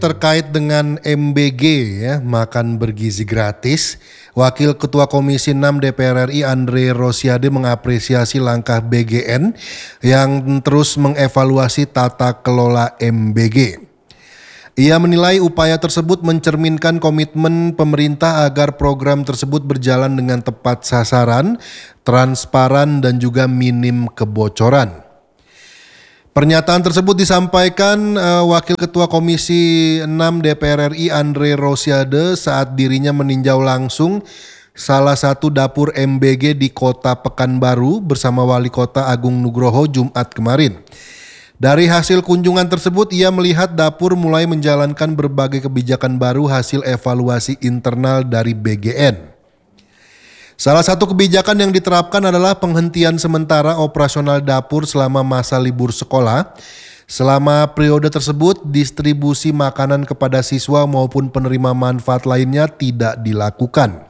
Terkait dengan MBG ya, makan bergizi gratis, Wakil Ketua Komisi 6 DPR RI Andre Rosiade mengapresiasi langkah BGN yang terus mengevaluasi tata kelola MBG. Ia menilai upaya tersebut mencerminkan komitmen pemerintah agar program tersebut berjalan dengan tepat sasaran, transparan dan juga minim kebocoran. Pernyataan tersebut disampaikan Wakil Ketua Komisi 6 DPR RI Andre Rosiade saat dirinya meninjau langsung salah satu dapur MBG di Kota Pekanbaru bersama Wali Kota Agung Nugroho Jumat kemarin. Dari hasil kunjungan tersebut, ia melihat dapur mulai menjalankan berbagai kebijakan baru hasil evaluasi internal dari BGN. Salah satu kebijakan yang diterapkan adalah penghentian sementara operasional dapur selama masa libur sekolah. Selama periode tersebut, distribusi makanan kepada siswa maupun penerima manfaat lainnya tidak dilakukan.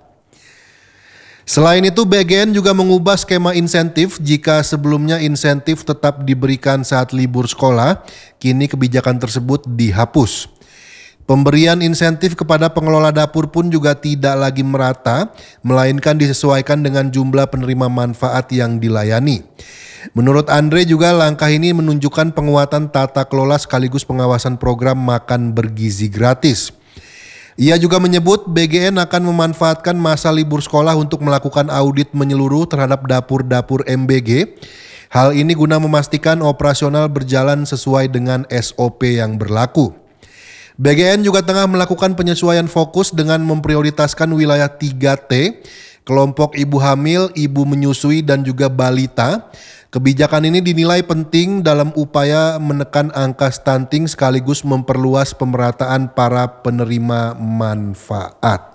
Selain itu, BGN juga mengubah skema insentif. Jika sebelumnya insentif tetap diberikan saat libur sekolah, kini kebijakan tersebut dihapus. Pemberian insentif kepada pengelola dapur pun juga tidak lagi merata, melainkan disesuaikan dengan jumlah penerima manfaat yang dilayani. Menurut Andre juga langkah ini menunjukkan penguatan tata kelola sekaligus pengawasan program makan bergizi gratis. Ia juga menyebut BGN akan memanfaatkan masa libur sekolah untuk melakukan audit menyeluruh terhadap dapur-dapur MBG. Hal ini guna memastikan operasional berjalan sesuai dengan SOP yang berlaku. BGN juga tengah melakukan penyesuaian fokus dengan memprioritaskan wilayah 3T, kelompok ibu hamil, ibu menyusui dan juga balita. Kebijakan ini dinilai penting dalam upaya menekan angka stunting sekaligus memperluas pemerataan para penerima manfaat.